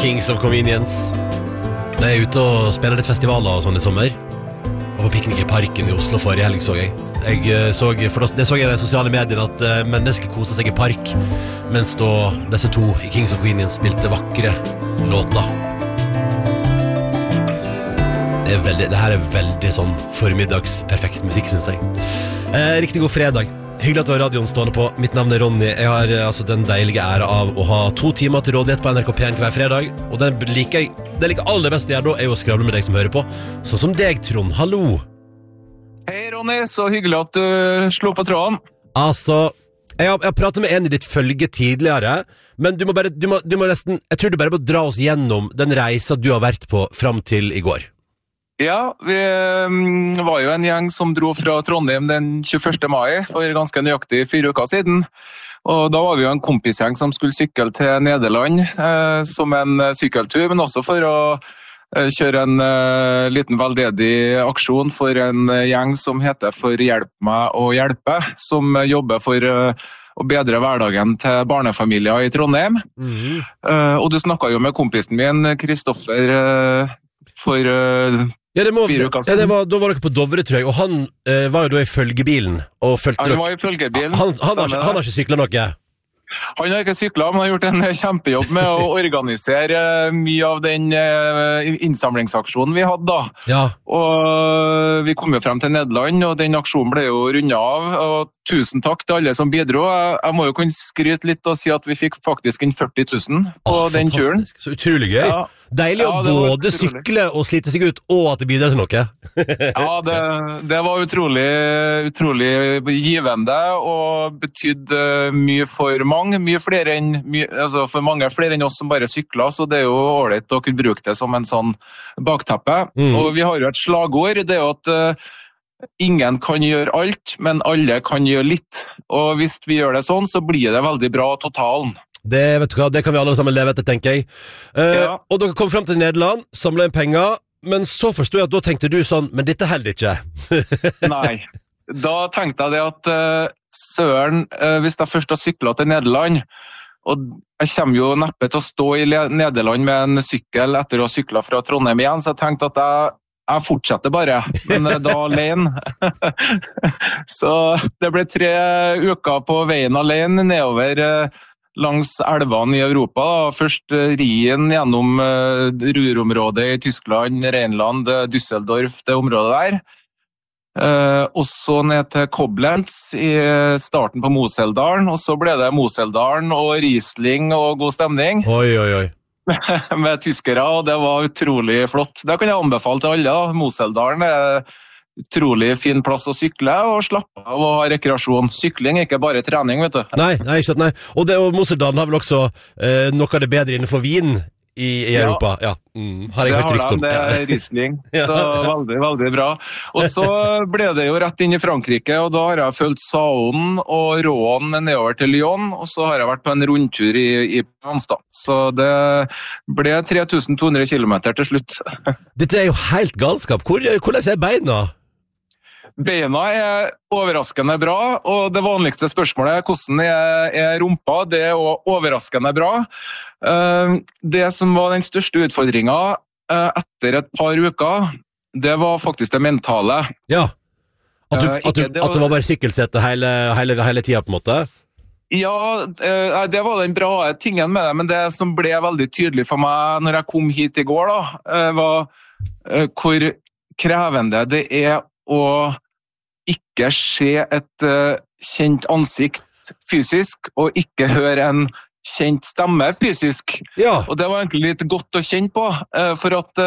Kings of Convenience. Jeg ute og spiller litt festivaler og sånn i sommer. Og på piknik i parken i Oslo forrige helg så jeg. Det så jeg i de sosiale mediene at mennesker koser seg i park, mens da disse to i Kings of Convenience spilte vakre låter. Det her er veldig sånn formiddagsperfekt musikk, synes jeg. Riktig god fredag. Hyggelig at du har radioen stående på. Mitt navn er Ronny. Jeg har altså den deilige ære av å ha 2 timer til rådighet på NRK P1 hver fredag. Og det liker aller best å gjøre da, er å skravle med deg som hører på. Sånn som deg, Trond. Hallo! Hei, Ronny. Så hyggelig at du slo på tråden. Altså, jeg har pratet med en i ditt følge tidligere, men du må nesten, jeg tror du bare må dra oss gjennom den reisa du har vært på fram til i går. Ja, vi var jo en gjeng som dro fra Trondheim den 21. mai for ganske nøyaktig 4 uker siden. Og da var vi jo en kompisgjeng som skulle sykle til Nederland som en sykkeltur, men også for å kjøre en liten veldedig aksjon for en gjeng som heter For Hjelp meg å hjelpe, som jobber for å bedre hverdagen til barnefamilier i Trondheim. Og du snakket jo med kompisen min, Kristoffer, for... Ja, da var dere på Dovre, tror jeg, og han var jo da i følgebilen og følte han var i følgebilen. Han har ikke syklet noe? Han har ikke syklet, men har gjort en kjempejobb med å organisere mye av den innsamlingsaksjonen vi hadde da. Ja. Og vi kom jo frem til Nederland, og den aksjonen ble jo rundet av, og tusen takk til alle som bidro. Jeg må jo kunne skryte litt og si at vi fikk faktisk inn 40 000 på den turen. Så utrolig gøy. Ja. Deilig å både sykle og slite seg ut, og at det bidrar til noe. Ja, det var utrolig givende, og betydde mye for mange. For mange flere enn oss som bare sykler, så det er jo ålreit å kunne bruke det som en sånn bakteppe. Og vi har jo et slagord, det er jo at ingen kan gjøre alt, men alle kan gjøre litt. Og hvis vi gjør det sånn, så blir det veldig bra totalen. Det kan vi alle sammen leve etter, tenker jeg. Ja. Og dere kom frem til Nederland, samlet inn penger, men så forstod jeg at da tenkte du sånn, men dette holder ikke. Nei, da tenkte jeg det at søren, hvis jeg først har syklet til Nederland, og jeg kommer jo neppe til å stå i Nederland med en sykkel etter å ha syklet fra Trondheim igjen, så jeg tenkte at jeg fortsetter bare, men da alene. Så det ble 3 uker på veien alene nedover langs elvene i Europa. Først Rien gjennom Ruhrområdet i Tyskland, Rheinland, Düsseldorf, det området der. Og så ned til Koblenz i starten på Moseldalen, og så ble det Moseldalen og Riesling og god stemning. Oi. Med tyskere, og det var utrolig flott. Det kan jeg anbefale til alle. Moseldalen er utrolig fin plass å sykle og slappe av og ha rekreasjon. Sykling er ikke bare trening, vet du. Nei, ikke sant, nei. Og Moseldalen har vel også noe av det bedre innenfor vin i Europa. Ja. Har jeg hørt rykt om. Det er Riesling. Så veldig, veldig bra. Og så ble det jo rett inn i Frankrike, og da har jeg følt Saône og Rouen nedover til Lyon, og så har jeg vært på en rundtur i Hansdal. Så det ble 3200 kilometer til slutt. Dette er jo helt galskap. Hvordan er beina? Beina er overraskende bra, og det vanligste spørsmålet er hvordan er rumpa. Det er også overraskende bra. Det som var den største utfordringen etter et par uker, det var faktisk det mentale. Ja, at det var bare sykkelsette hele tiden på en måte? Ja, det var den bra tingen med det, men det som ble veldig tydelig for meg når jeg kom hit i går, var hvor krevende det er å ikke se et kjent ansikt fysisk, og ikke høre en kjent stemme fysisk. Ja. Og det var egentlig litt godt å kjenne på, for at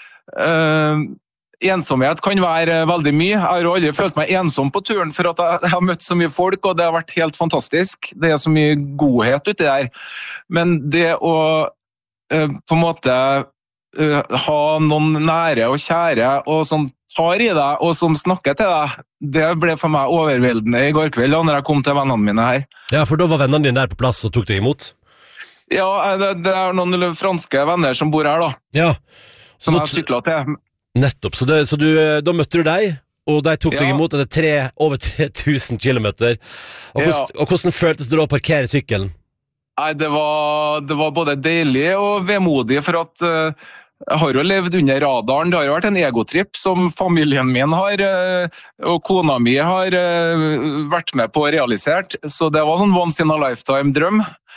ensomhet kan være veldig mye. Jeg har jo aldri følt meg ensom på turen, for at jeg har møtt så mye folk, og det har vært helt fantastisk. Det er så mye godhet ute der. Men det å på en måte ha noen nære og kjære, og som tar i deg, og som snakker til deg, det ble for meg overveldende i går kveld, når jeg kom til vennene mine her. Ja, for da var vennene dine der på plass og tok deg imot? Ja, det er noen franske venner som bor her da. Ja. Som jeg syklet til. Nettopp, så da møtte du deg, og de tok deg imot etter over 3000 kilometer. Og hvordan føltes det da å parkere sykkelen? Nei, det var både deilig og vemodig, for at jeg har jo levd under radaren. Det har jo vært en egotripp som familien min har, og kona mi har vært med på og realisert. Så det var sånn once in a lifetime-drøm.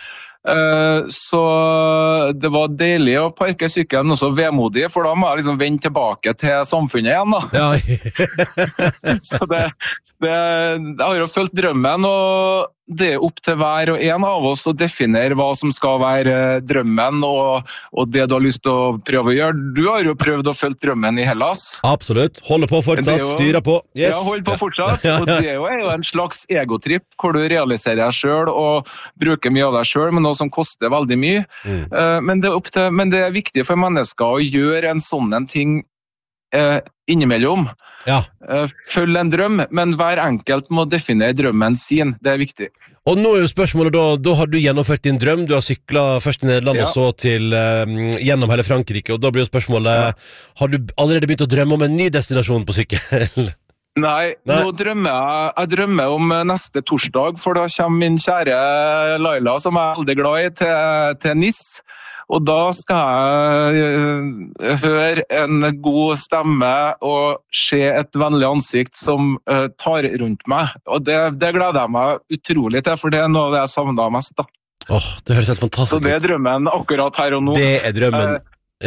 Så det var deilig å parke sykkelen, også vemodig, for da må jeg liksom vende tilbake til samfunnet igjen da. Ja. Så jeg har jo følt drømmen, og det opp til hver og en av oss å definere hva som skal være drømmen, og det du har lyst til å prøve å gjøre. Du har jo prøvd å følge drømmen i Hellas. Absolutt. Holder på fortsatt, styrer på. Yes. Ja, holder på fortsatt. Og det er jo en slags egotripp, hvor du realiserer deg selv og bruker mye av deg selv, men noe som koster veldig mye. Men det er viktig for mennesker å gjøre en sånn ting innimellom. Ja. Følg en drøm, men hver enkelt må definere drømmen sin. Det er viktig. Og nå er jo spørsmålet da har du gjennomført din drøm. Du har syklet først i Nederland og så til gjennom hele Frankrike, og da blir jo spørsmålet, har du allerede begynt å drømme om en ny destinasjon på sykkel? Nei, nå drømmer jeg drømmer om neste torsdag, for da kommer min kjære Laila, som jeg er veldig glad i, til Nice. Og da skal jeg høre en god stemme og se et vennlig ansikt som tar rundt meg. Og det gleder jeg meg utrolig til, for det er noe av det jeg savner mest da. Det høres helt fantastisk ut. Så det er drømmen akkurat her og nå. Det er drømmen.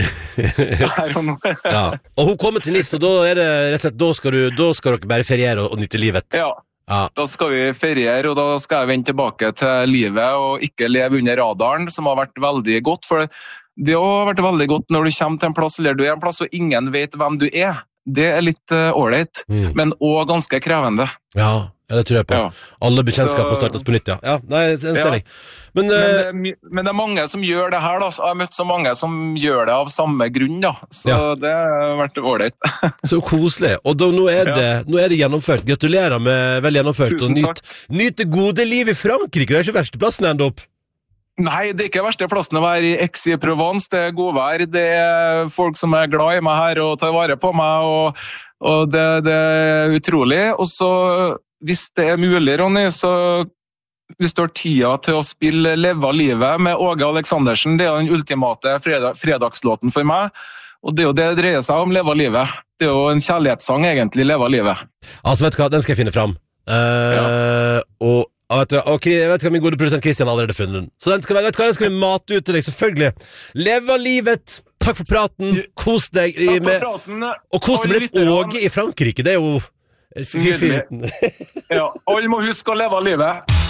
Her og nå. Ja. Og hun kommer til Nice, og da er det rett og slett, da skal dere bare feriere og nytte livet. Ja. Da skal vi feriere, og da skal jeg vende tilbake til livet og ikke leve under radaren, som har vært veldig godt. For det har vært veldig godt når du kommer til en plass, eller du er en plass, og ingen vet hvem du er. Det er litt ålreit, men også ganske krevende. Ja, det tror jeg på. Alle bekjentskap må startes på nytt, ja. Nei, den ser jeg. Men det er mange som gjør det her, da. Jeg har møtt så mange som gjør det av samme grunn, da. Så det har vært ålreit. Så koselig. Og nå er det gjennomført. Gratulerer med vel gjennomført. Tusen takk. Og nyt det gode liv i Frankrike. Det er ikke verste plassen å ende opp. Nei, det er ikke verste plassen å være i Aix-i-Provence. Det er godvær, det er folk som er glad i meg her og tar vare på meg, og det er utrolig. Og så, hvis det er mulig, Ronny, så hvis du har tida til å spille Leve livet med Åge Aleksandersen, det er den ultimate fredagslåten for meg, og det er jo det dreier seg om, Leve livet. Det er jo en kjærlighetssang egentlig, Leve livet. Altså, vet du hva, den skal jeg finne fram. Og jeg vet hva, min gode produsent Kristian har allerede funnet den. Så den skal vi mate ut til deg, selvfølgelig. Leve livet. Takk for praten. Kos deg. Og kos deg med litt Åge i Frankrike. Det er jo... Ja, alle må huske å leve livet.